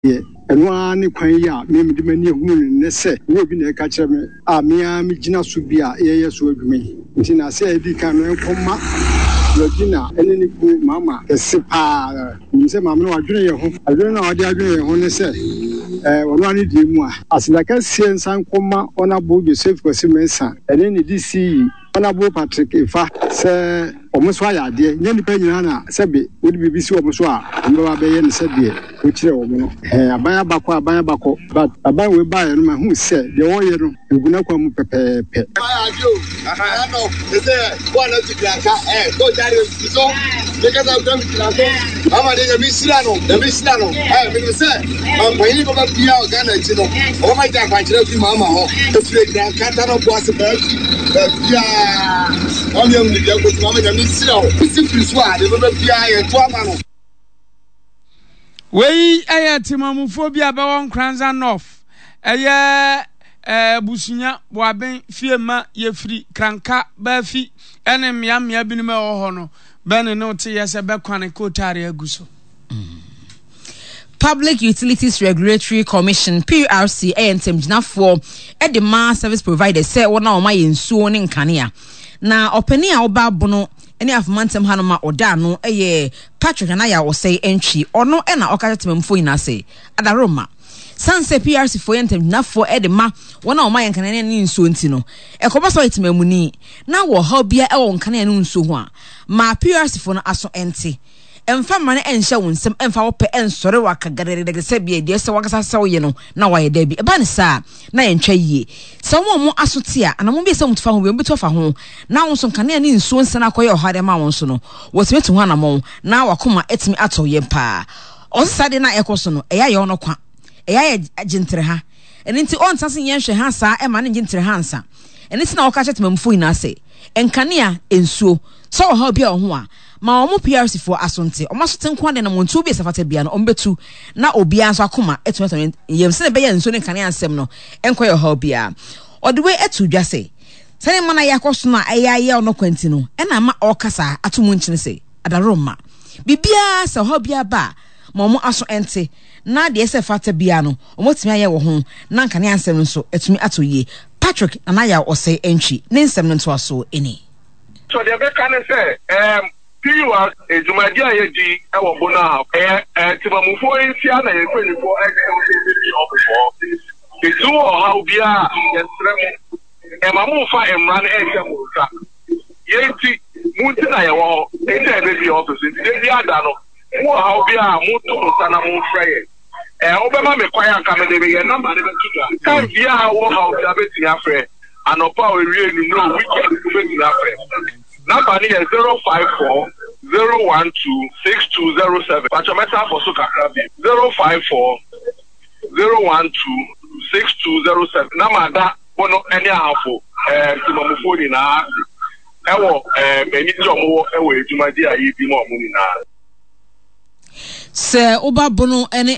Enwa ni kwan ya me de mani ehunu ne se wo bi na ka kire me a me a me gina so bi a ye so adwuma nti na se edi kan no enkomma Logina eneni ku mama esipa ni se mama no adwene ye ho adwene na ode adwene ye ho ne se wono ani di mu a asilaka sie nsan komma ona bo Joseph Kwesi Mensa eneni DC ona bo Patrick Ifa se omuso ayade nya nipa nyina na sebe wodi bibisi omuso a mba ba ye ne sebe o kire wo no aban abako but aban we ba ye no ma hu se de wo ye no eguna kwa mu pepepe I know ese one of the class go jare so because I don't class mama de mi silano me say am boyi ko ba bia o Ghana chi no o ma ja kwa kire bi mama ho e fire gran kanta no boss ba bia o mi am ni ja ko mama ja mi silano si so a de ba bia ye to ama no we ayatimamufo bia ba won Kranza North busunya boaben fiema yefri kranka ba fi ene mmea binum e ho no ben no te yese be kwane kotare aguso. Public Utilities Regulatory Commission PURC entem ginafo e de ma service providers say wona o ma yensuo ne nkanea na opani a oba bono ene afomantem hanoma oda no eye Patrick Anaya wo say entry ono e na okatetemfo ina say adaroma Sanse PRC for yentem na for edema wona o ma yenkane ne nsuo nti no ekoba so itimamuni na wo ha bia e won kane ne nsuo ho a ma PRC for no aso enti emfa mane enhye wonsem emfa wo pe ensore wakagadede se bia de se wakasa se wo ye no na wa ye da bi eba ne sa na yentwa yie se wo mo aso te a na mo bi se mutfa ho bi mbeto fa ho na wo so kane ne nsuo nsana koye ohade ma won so no wo timetu ho na mo na wakoma etimi ato ye pa onsade na ekoso no eya ye ono kwa eya gintre ha enti on sase yenhwe ha sa e ma ne gintre ha nsa enti na woka chetemamfo ina se enkanea ensuo so wo ha bia ho a ma omo PRC for asonte omo so tenko de na montu bi safata bia no ombetu na obia nso akoma etumeto yem se ne be ya nso ne kanea nsem no enko ye ha bia odwe etu dwa se sene mana yakoso na ayaye ono kwanti no e na ma okasa atomu nchine se adaroma bibia se ha bia ba ma omo aso ente na de ese fata bia no omo timi aye wo ho na kanea nsem nso etumi atoye Patrick Anaya o say entry ne nsem no to aso eni so de be kan say PURC ejumadia yedi e wo bona timamufo enfia na yekwelifo e ofo etu o ha obia yesrem e mamufa emran e hwemusa yenti munti na ye wo ente be bi office nti bi ada no wo ha obia mutu sana mu freye obema me kwaya nka me de ye number de betuta kan bia wo ha obia beti afre anopa we wie ni no weekend ku beti afre number ni 054 012 6207. Pachometa for Sukakrabi 054 012 6207. Namada bono any halfo timamufoni na ewo many jomo ewo ejumadi ayi bi mo muni na se oba bono ene